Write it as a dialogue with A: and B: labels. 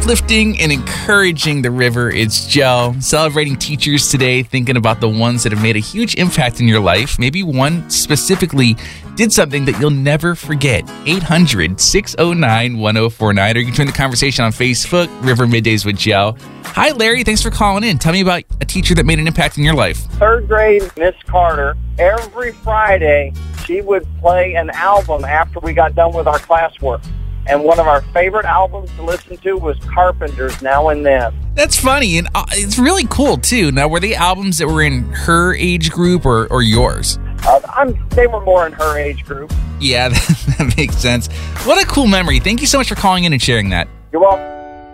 A: uplifting and encouraging the river. It's Joe, celebrating teachers today, thinking about the ones that have made a huge impact in your life. Maybe one specifically did something that you'll never forget. 800-609-1049, or you can join the conversation on Facebook, River Middays with Joe. Hi, Larry. Thanks for calling in. Tell me about a teacher that made an impact in your life.
B: Third grade, Miss Carter, every Friday, she would play an album after we got done with our classwork. And one of our favorite albums to listen to was Carpenters, Now and Then.
A: That's funny, and it's really cool, too. Now, were they albums that were in her age group or yours?
B: They were more in her age group.
A: Yeah, that makes sense. What a cool memory. Thank you so much for calling in and sharing that.
B: You're welcome.